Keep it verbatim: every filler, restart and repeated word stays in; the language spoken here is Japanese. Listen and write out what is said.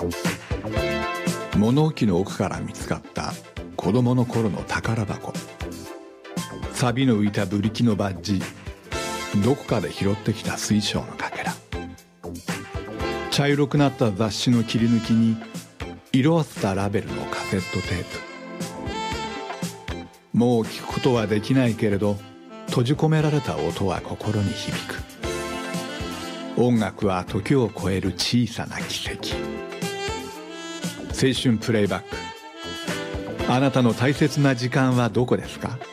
物置の奥から見つかった子供の頃の宝箱。錆の浮いたブリキのバッジ、どこかで拾ってきた水晶のかけら、茶色くなった雑誌の切り抜きに色あせたラベルのカセットテープ。もう聞くことはできないけれど、閉じ込められた音は心に響く。音楽は時を超える小さな奇跡。青春プレイバック。あなたの大切な時間はどこですか？